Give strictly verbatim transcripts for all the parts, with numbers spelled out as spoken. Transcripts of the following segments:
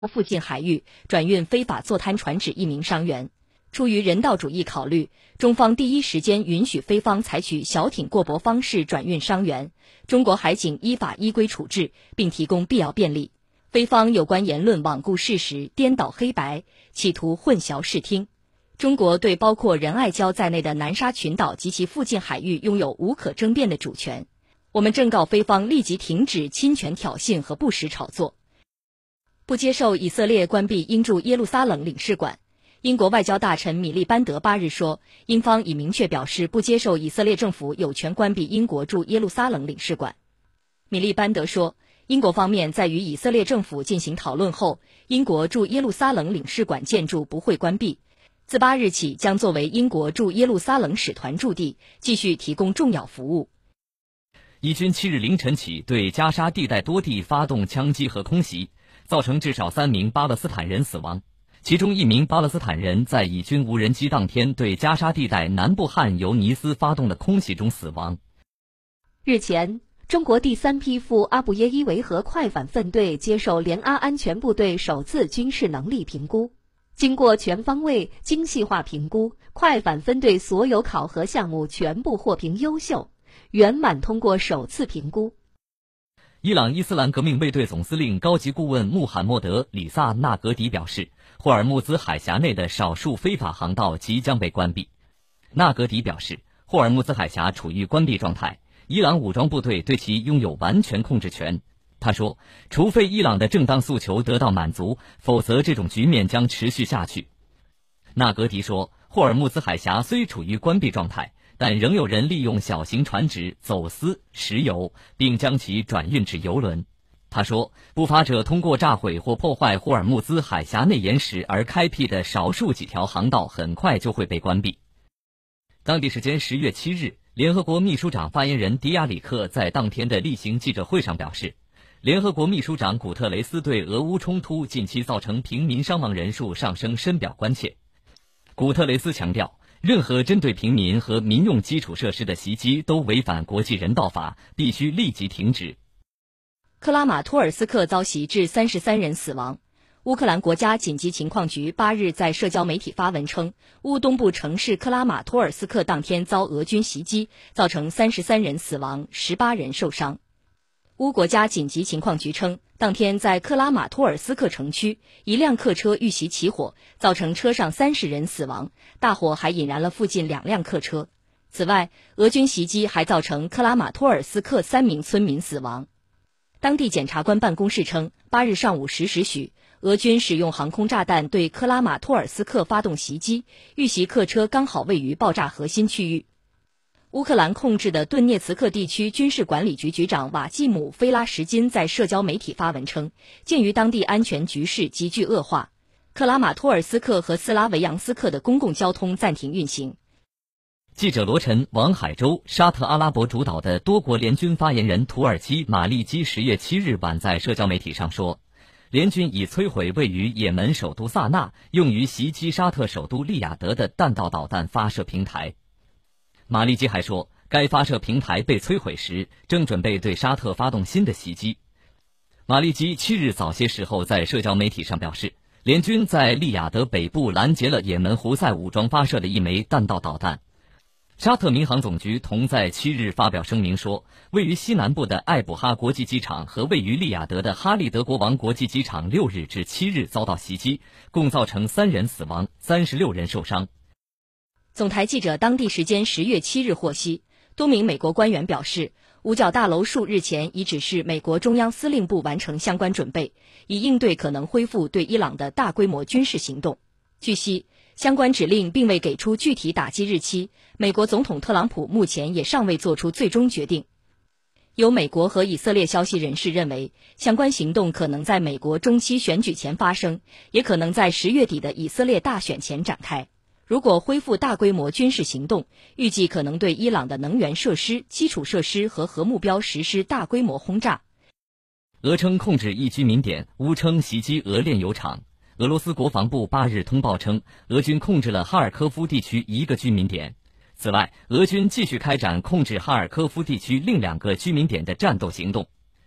附近海域转运非法坐滩船只一名伤员。出于人道主义考虑，中方第一时间允许菲方采取小艇过驳方式转运伤员，中国海警依法依规处置，并提供必要便利。菲方有关言论罔顾事实、颠倒黑白，企图混淆视听。中国对包括仁爱礁在内的南沙群岛及其附近海域拥有无可争辩的主权。我们正告菲方立即停止侵权挑衅和不实炒作，不接受以色列关闭英驻耶路撒冷领事馆。英国外交大臣米利班德八日说，英方已明确表示不接受以色列政府有权关闭英国驻耶路撒冷领事馆。米利班德说，英国方面在与以色列政府进行讨论后，英国驻耶路撒冷领事馆建筑不会关闭，自八日起将作为英国驻耶路撒冷使团驻地，继续提供重要服务。 以军七日凌晨起对加沙地带多地发动枪击和空袭，造成至少三名巴勒斯坦人死亡。其中一名巴勒斯坦人在以军无人机当天对加沙地带南部汉尤尼斯发动的空袭中死亡。 日前，中国第三批赴阿布耶伊维和快反分队接受联阿安全部队首次军事能力评估，经过全方位、精细化评估，快反分队所有考核项目全部获评优秀，圆满通过首次评估。 伊朗伊斯兰革命卫队总司令高级顾问穆罕默德·里萨纳格迪表示，霍尔木兹海峡内的少数非法航道即将被关闭。纳格迪表示，霍尔木兹海峡处于关闭状态，伊朗武装部队对其拥有完全控制权。他说，除非伊朗的正当诉求得到满足，否则这种局面将持续下去。纳格迪说，霍尔木兹海峡虽处于关闭状态，但仍有人利用小型船只走私石油，并将其转运至油轮。他说，不法者通过炸毁或破坏霍尔木兹海峡内岩石而开辟的少数几条航道很快就会被关闭。当地时间十月七日，联合国秘书长发言人迪亚里克在当天的例行记者会上表示，联合国秘书长古特雷斯对俄乌冲突近期造成平民伤亡人数上升深表关切。古特雷斯强调，任何针对平民和民用基础设施的袭击都违反国际人道法，必须立即停止。 克拉马托尔斯克遭袭致三十三人死亡。乌克兰国家紧急情况局八日在社交媒体发文称，乌东部城市克拉马托尔斯克当天遭俄军袭击，造成三十三人死亡，十八人受伤。乌国家紧急情况局称，当天在克拉马托尔斯克城区，一辆客车遇袭起火，造成车上三十人死亡，大火还引燃了附近两辆客车。此外，俄军袭击还造成克拉马托尔斯克三名村民死亡。当地检察官办公室称，八日上午十时许，俄军使用航空炸弹对克拉马托尔斯克发动袭击，遇袭客车刚好位于爆炸核心区域。乌克兰控制的顿涅茨克地区军事管理局局长瓦季姆·菲拉什金在社交媒体发文称，鉴于当地安全局势急剧恶化，克拉马托尔斯克和斯拉维扬斯克的公共交通暂停运行。 记者罗晨、王海洲、沙特阿拉伯主导的多国联军发言人土耳其马利基十月七日晚在社交媒体上说，联军已摧毁位于也门首都萨那用于袭击沙特首都利雅得的弹道导弹发射平台。马利基还说，该发射平台被摧毁时，正准备对沙特发动新的袭击。马利基七日早些时候在社交媒体上表示，联军在利雅得北部拦截了也门胡塞武装发射的一枚弹道导弹。沙特民航总局同在七日发表声明说，位于西南部的艾卜哈国际机场和位于利雅得的哈利德国王国际机场六日至七日遭到袭击，共造成三人死亡，三十六人受伤。 总台记者当地时间十月七日获悉，多名美国官员表示，五角大楼数日前已指示美国中央司令部完成相关准备，以应对可能恢复对伊朗的大规模军事行动。据悉，相关指令并未给出具体打击日期，美国总统特朗普目前也尚未做出最终决定。有美国和以色列消息人士认为，相关行动可能在美国中期选举前发生，也可能在十月底的以色列大选前展开。如果恢复大规模军事行动，预计可能对伊朗的能源设施、基础设施和核目标实施大规模轰炸。 俄称控制一居民点，乌称袭击俄炼油厂。俄罗斯国防部八日通报称，俄军控制了哈尔科夫地区一个居民点。此外，俄军继续开展控制哈尔科夫地区另两个居民点的战斗行动。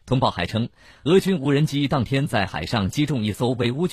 通报还称，俄军无人机当天在海上击中一艘为乌